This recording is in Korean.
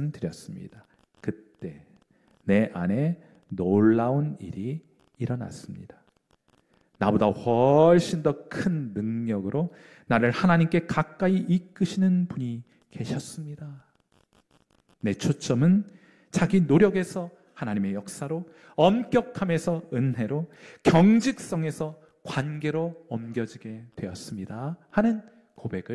말씀드렸습니다. 그때 내 안에 놀라운 일이 일어났습니다. 나보다 훨씬 더 큰 능력으로 나를 하나님께 가까이 이끄시는 분이 계셨습니다. 내 초점은 자기 노력에서 하나님의 역사로, 엄격함에서 은혜로, 경직성에서 관계로 옮겨지게 되었습니다 하는 고백을